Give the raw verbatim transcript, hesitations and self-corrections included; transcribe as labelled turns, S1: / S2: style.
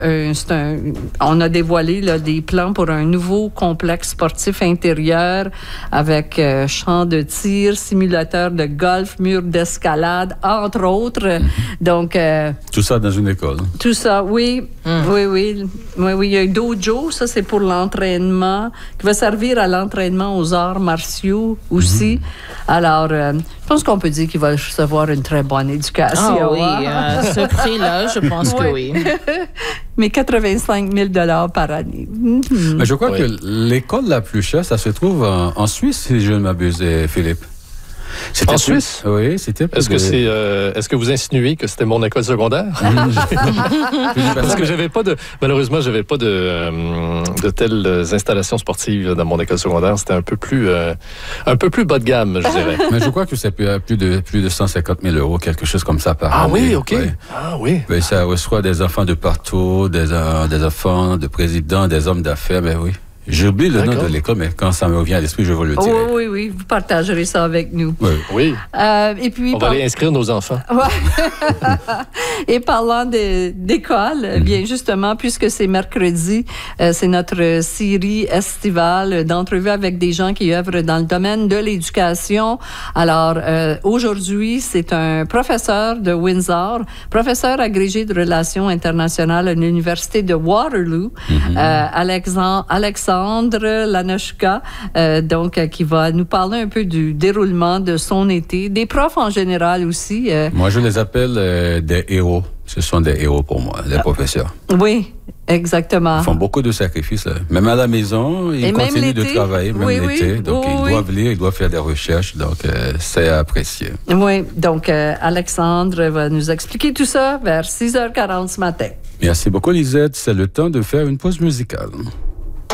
S1: Euh, c'est un, on a dévoilé là, des plans pour un nouveau complexe sportif intérieur avec euh, champ de tir, simulateur de golf, mur d'escalade, entre autres. Mm-hmm. Donc, euh,
S2: tout ça dans une école.
S1: Tout ça, oui. Mm. Oui, oui. Oui, oui. Il y a un dojo, ça, c'est pour l'entraînement, qui va servir à l'entraînement aux arts martiaux aussi. Mm-hmm. Alors, euh, je pense qu'on peut dire qu'il va recevoir une très bonne éducation.
S3: Ah oui, euh, ce prix-là, je pense que oui.
S1: Mais quatre-vingt-cinq mille dollars par année. Mm-hmm.
S2: Mais je crois
S4: oui.
S2: que l'école la plus chère, ça se trouve en, en Suisse, si je ne m'abuse, Philippe.
S4: C'était en plus, Suisse?
S2: Oui, c'était
S4: Est-ce
S2: de...
S4: que c'est, euh, est-ce que vous insinuez que c'était mon école secondaire? Parce que j'avais pas de, malheureusement, j'avais pas de, euh, de telles installations sportives dans mon école secondaire. C'était un peu plus, euh, un peu plus bas de gamme, je dirais.
S2: Mais je crois que c'est plus de, plus de cent cinquante mille euros, quelque chose comme ça par
S4: ah
S2: année.
S4: Ah oui, ok.
S2: Ouais.
S4: Ah oui.
S2: Mais ça reçoit des enfants de partout, des, des enfants de présidents, des hommes d'affaires, mais oui. J'oublie le
S4: D'accord.
S2: nom de l'école, mais quand ça me revient à l'esprit, je vous le dirai.
S1: Oui, oui, oui. Vous partagerez ça avec nous.
S2: Oui.
S4: oui.
S1: Euh, et puis,
S4: On
S1: par...
S4: va aller inscrire nos enfants.
S1: Ouais. Et parlant de, d'école, mm-hmm. bien justement, puisque c'est mercredi, euh, c'est notre série estivale d'entrevues avec des gens qui œuvrent dans le domaine de l'éducation. Alors, euh, aujourd'hui, c'est un professeur de Windsor, professeur agrégé de relations internationales à l'Université de Waterloo, mm-hmm. euh, Alexandre, Alexandre Lanochka, euh, donc, euh, qui va nous parler un peu du déroulement de son été, des profs en général aussi. Euh.
S2: Moi, je les appelle euh, des héros. Ce sont des héros pour moi, les ah. professeurs.
S1: Oui, exactement.
S2: Ils font beaucoup de sacrifices. Là. Même à la maison, ils
S1: Et
S2: continuent de travailler, même
S1: oui,
S2: l'été.
S1: Oui,
S2: donc,
S1: oui,
S2: ils
S1: oui.
S2: doivent lire, ils doivent faire des recherches. Donc, euh, c'est à apprécier.
S1: Oui, donc, euh, Alexandre va nous expliquer tout ça vers six heures quarante ce matin.
S2: Merci beaucoup, Lisette. C'est le temps de faire une pause musicale.